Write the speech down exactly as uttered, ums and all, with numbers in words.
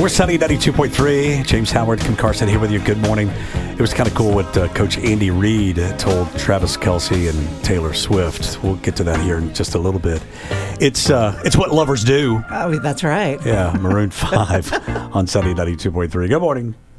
We're Sunny ninety-two point three. James Howard, Kim Carson here with you. Good morning. It was kind of cool what uh, Coach Andy Reid told Travis Kelce and Taylor Swift. We'll get to that here in just a little bit. It's uh, it's what lovers do. Oh, that's right. Yeah, Maroon five on Sunny ninety-two point three. Good morning.